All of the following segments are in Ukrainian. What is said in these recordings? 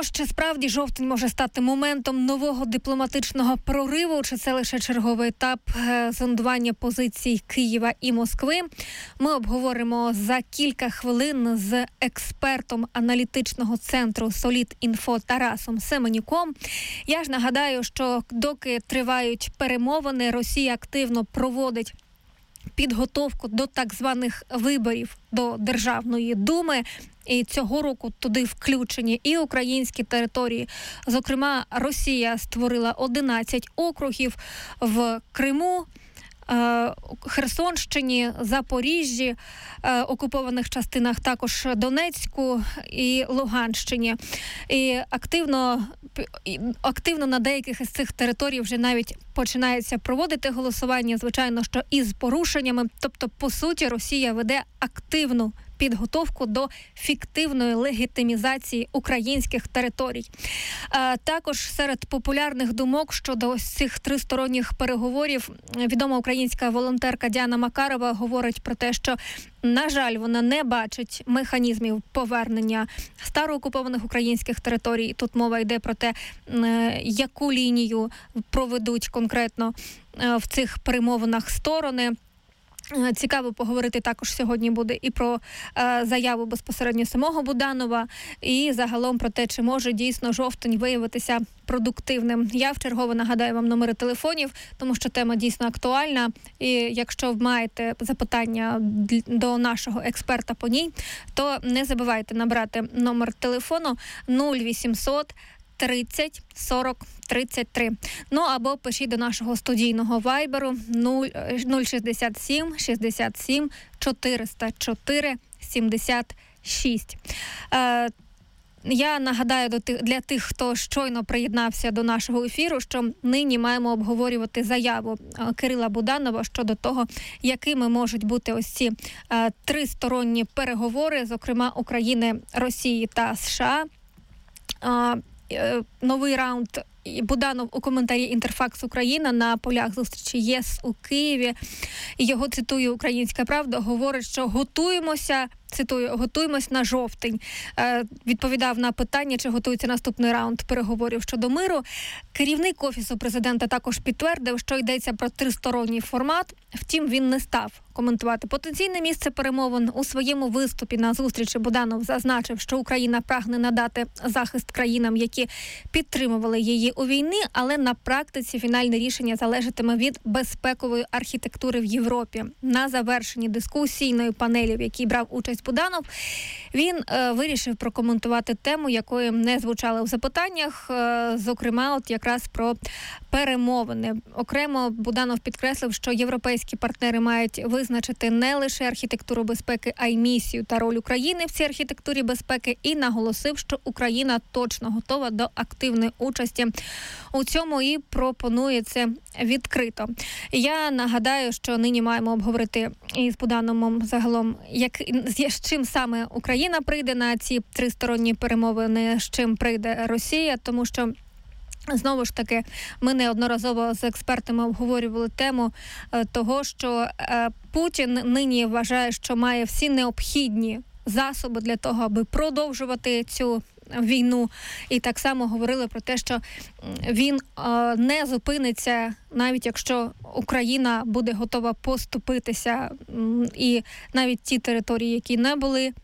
Тож, чи справді жовтень може стати моментом нового дипломатичного прориву, чи це лише черговий етап зондування позицій Києва і Москви? Ми обговоримо за кілька хвилин з експертом аналітичного центру Solid.Info Тарасом Семенюком. Я ж нагадаю, що доки тривають перемовини, Росія активно проводить підготовку до так званих виборів до Державної думи. І цього року туди включені і українські території. Зокрема, Росія створила 11 округів в Криму, Херсонщині, Запоріжжі, окупованих частинах, також Донецьку і Луганщині. І активно на деяких із цих територій вже навіть починається проводити голосування, звичайно, що із порушеннями. Тобто, по суті, Росія веде активну підготовку до фіктивної легітимізації українських територій. Також серед популярних думок щодо ось цих тристоронніх переговорів відома українська волонтерка Діана Макарова говорить про те, що, на жаль, вона не бачить механізмів повернення староокупованих українських територій. Тут мова йде про те, яку лінію проведуть конкретно в цих перемовинах сторони. Цікаво поговорити також сьогодні буде і про заяву безпосередньо самого Буданова, і загалом про те, чи може дійсно жовтень виявитися продуктивним. Я вчергово нагадаю вам номери телефонів, тому що тема дійсно актуальна. І якщо маєте запитання до нашого експерта по ній, то не забувайте набрати номер телефону 0800 30 40 33. Ну або пишіть до нашого студійного вайберу 067 67 404 76. Я нагадаю для тих, хто щойно приєднався до нашого ефіру, що нині маємо обговорювати заяву Кирила Буданова щодо того, якими можуть бути ось ці тристоронні переговори, зокрема України, Росії та США. Новий раунд Буданов у коментарі «Інтерфакс Україна» на полях зустрічі ЄС у Києві. Його цитує «Українська правда», говорить, що готуємося, цитую, готуємось на жовтень. Відповідав на питання, чи готується наступний раунд переговорів щодо миру. Керівник Офісу президента також підтвердив, що йдеться про тристоронній формат. Втім, він не став коментувати потенційне місце перемовин. У своєму виступі на зустрічі Буданов зазначив, що Україна прагне надати захист країнам, які підтримували її у війні, але на практиці фінальне рішення залежатиме від безпекової архітектури в Європі. На завершенні дискусійної панелі, в якій брав участь Буданов, він вирішив прокоментувати тему, якої не звучало в запитаннях, зокрема, от якраз про перемовини. Окремо Буданов підкреслив, що європейські партнери мають визначити не лише архітектуру безпеки, а й місію та роль України в цій архітектурі безпеки, і наголосив, що Україна точно готова до активної участі у цьому і пропонує це відкрито. Я нагадаю, що нині маємо обговорити із Будановим загалом, з чим саме Україна прийде на ці тристоронні перемовини, з чим прийде Росія, тому що знову ж таки, ми неодноразово з експертами обговорювали тему того, що Путін нині вважає, що має всі необхідні засоби для того, аби продовжувати цю війну. І так само говорили про те, що він не зупиниться, навіть якщо Україна буде готова поступитися. І навіть ті території, які не були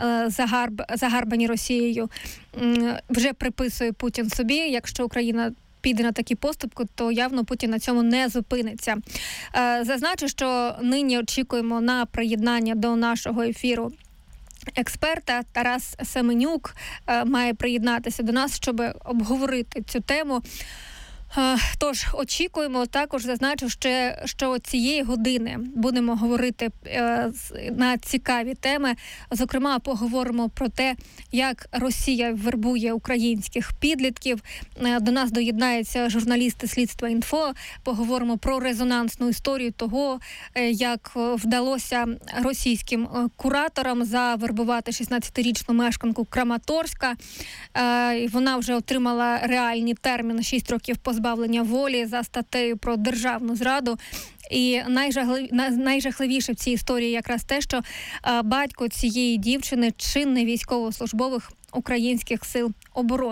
загарбані Росією, вже приписує Путін собі. Якщо Україна піде на такі поступки, то явно Путін на цьому не зупиниться. Зазначу, що нині очікуємо на приєднання до нашого ефіру експерта. Тарас Семенюк має приєднатися до нас, щоб обговорити цю тему. Тож очікуємо. Також зазначу ще, що цієї години будемо говорити на цікаві теми. Зокрема, поговоримо про те, як Росія вербує українських підлітків. До нас доєднаються журналісти Слідства.Інфо. Поговоримо про резонансну історію того, як вдалося російським кураторам завербувати 16-річну мешканку Краматорська. Вона вже отримала реальний термін 6 років позбавлення волі за статтею про державну зраду. І найжахливіше в цій історії якраз те, що батько цієї дівчини – чинний військовослужбових українських сил оборони.